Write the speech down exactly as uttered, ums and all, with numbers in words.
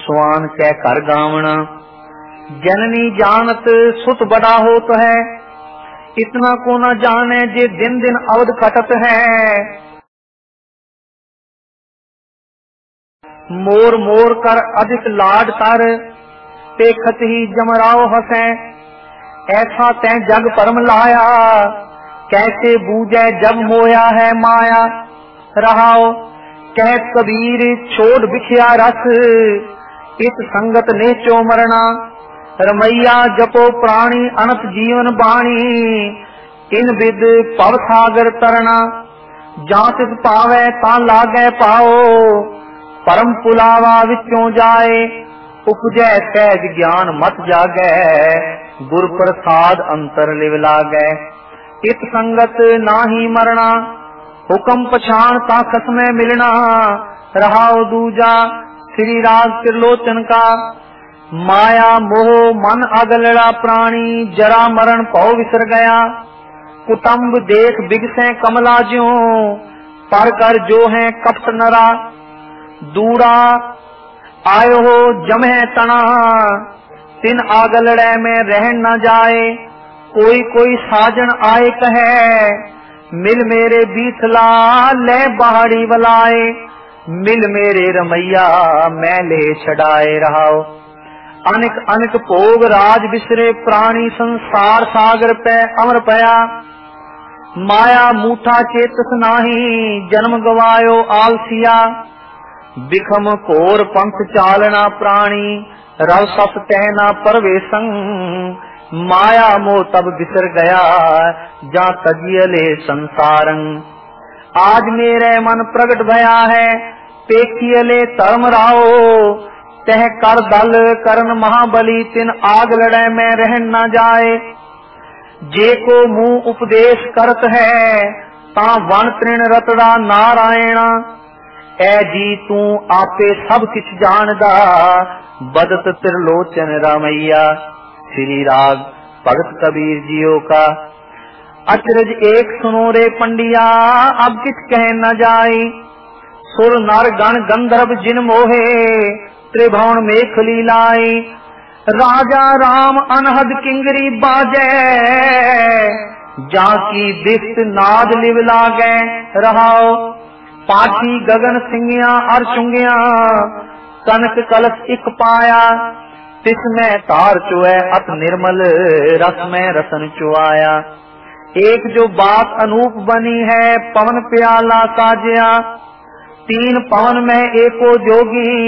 सुआन कै कर गावना। जननी जानत सुत बड़ा होत है, इतना को न जाने जे दिन दिन अवध कटत है। मोर मोर कर अधिक लाड कर, देखत ही जमराव हसे। ऐसा तै जग परम लाया, कैसे बूझे जब मोया है माया। रहाओ कहत कबीर छोड़ बिखिया रस, इस संगत ने चो मरना। रमैया जपो प्राणी अनंत जीवन बाणी, इन विद पव सागर तरना। जां तिस पावे तां लागे पाओ, परम पुलावा विचों जाए। उपजै सहज ज्ञान मत जागै, गुर प्रसाद अंतर लिव लागै। इत संगत नाही मरना, हुक्म पछाण ता खसमै मिलना। रहाओ दूजा श्री राग त्रिलोचन का, माया मोह मन अगलड़ा प्राणी। जरा मरण पौ विसर गया, कुटुम्ब देख बिगसै कमला ज्यों। पर कर जो है कपट नरा, दूड़ा आयो हो जमह तना। तिन आगलड़े में रह न जाए, कोई कोई साजन आए कहे। मिल मेरे बीसला ले बाहरी वलाए, मिल मेरे रमैया मैं ले छड़ाए। रहाओ अनेक अनेक भोग राज बिसरे, प्राणी संसार सागर पे अमर पया। माया मूठा चेतस नाही, जन्म गवायो आलसिया। बिखम कोर पंथ चालना प्राणी, रव सस कहना परवेशं। माया मोह तब बिसर गया, जा तजियले संसारं। आज मेरे मन प्रगट भया है, पेखियले धर्म राओ। तह कर दल करन महाबली, तिन आग लड़े में रहन न जाए। जे को मुंह उपदेश करत है, ता वन तृण रतड़ा नारायणा। ऐ जी तू आपे सब किछ जानदा, बदत त्रिलोचन रामैया। श्री राग भगत कबीर जियो का। अचरज एक सुनो रे पंडिया, अब किछ कह न जाए। सुर नर गण गंधर्व जिन मोहे, त्रिभुवन मेख लीलाए। राजा राम अनहद किंगरी बाजे, जाकी दिस्त नाद लिव लागे। रहाओ पाठी गगन सिंगिया अर चुंगिया, कनक कलश इक पाया। तिसमें तार चुए अत निर्मल, रस में रसन चुआया। एक जो बात अनूप बनी है, पवन प्याला साजिया। तीन पवन में एको जोगी,